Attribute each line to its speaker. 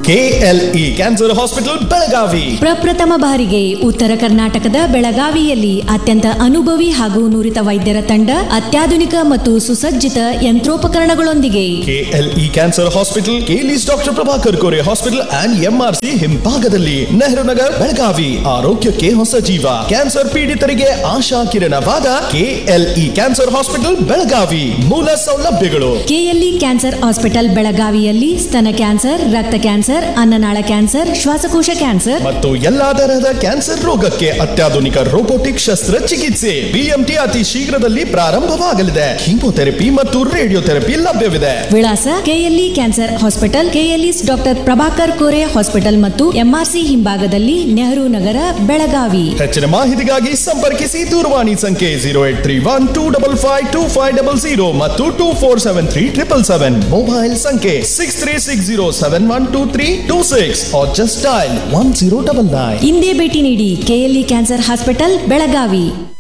Speaker 1: KLE cancer hospital Belagavi.
Speaker 2: ಪ್ರಪ್ರಥಮ ಬಾರಿಗೆ ಉತ್ತರ ಕರ್ನಾಟಕದ ಬೆಳಗಾವಿಯಲ್ಲಿ ಅತ್ಯಂತ ಅನುಭವಿ ಹಾಗೂ ನುರಿತ ವೈದ್ಯರ ತಂಡ, ಅತ್ಯಾಧುನಿಕ ಮತ್ತು ಸುಸಜ್ಜಿತ ಯಂತ್ರೋಪಕರಣಗಳೊಂದಿಗೆ.
Speaker 1: KLE cancer hospital, ಕೇಲಿಸ್ doctor Prabhakar Kore hospital and MRC ಹಿಂಭಾಗದಲ್ಲಿ, ನೆಹರು ನಗರ್, ಬೆಳಗಾವಿ. ಆರೋಗ್ಯಕ್ಕೆ ಹೊಸ ಜೀವ, ಕ್ಯಾನ್ಸರ್ ಪೀಡಿತರಿಗೆ ಆಶಾ ಕಿರಣವಾದ ಕೆಎಲ್ಇ ಕ್ಯಾನ್ಸರ್ ಹಾಸ್ಪಿಟಲ್ ಬೆಳಗಾವಿ. ಮೂಲ ಸೌಲಭ್ಯಗಳು:
Speaker 2: ಕೆಎಲ್ಇ ಕ್ಯಾನ್ಸರ್ ಹಾಸ್ಪಿಟಲ್ ಬೆಳಗಾವಿಯಲ್ಲಿ ಸ್ತನ ಕ್ಯಾನ್ಸರ್, ರಕ್ತ ಕ್ಯಾನ್ಸರ್, ಅನ್ನನಾಳ ಕ್ಯಾನ್ಸರ್, ಶ್ವಾಸಕೋಶ ಕ್ಯಾನ್ಸರ್
Speaker 1: ಮತ್ತು ಎಲ್ಲಾ ತರಹದ ಕ್ಯಾನ್ಸರ್ ರೋಗಕ್ಕೆ ಅತ್ಯಾಧುನಿಕ ರೋಬೋಟಿಕ್ ಶಸ್ತ್ರಚಿಕಿತ್ಸೆ. ಬಿಎಂಟಿ ಅತಿ ಶೀಘ್ರದಲ್ಲಿ ಪ್ರಾರಂಭವಾಗಲಿದೆ. ಕೀಮೋಥೆರಪಿ ಮತ್ತು ರೇಡಿಯೋಥೆರಪಿ ಲಭ್ಯವಿದೆ.
Speaker 2: ವಿಳಾಸ: KLE cancer hospital, KLES doctor Prabhakar Kore hospital ಮತ್ತು ಎಂಆರ್ಸಿ ಹಿಂಭಾಗದಲ್ಲಿ, ನೆಹರು ನಗರ, ಬೆಳಗಾವಿ.
Speaker 1: ಹೆಚ್ಚಿನ ಮಾಹಿತಿಗಾಗಿ ಸಂಪರ್ಕಿಸಿ. ದೂರವಾಣಿ ಸಂಖ್ಯೆ 0831255500 ಮತ್ತು 24737777. ಮೊಬೈಲ್ ಸಂಖ್ಯೆ 6360712326 or just dial 1099.
Speaker 2: ಇಂದೇ ಭೇಟಿ ನೀಡಿ. KLE cancer hospital Belagavi.